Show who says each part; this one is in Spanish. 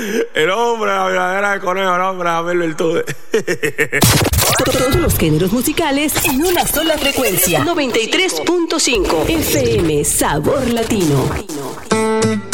Speaker 1: El hombre, la verdadera de conejo, el hombre, a ver virtudes.
Speaker 2: Todos los géneros musicales en una sola frecuencia. 93.5 FM Sabor Latino.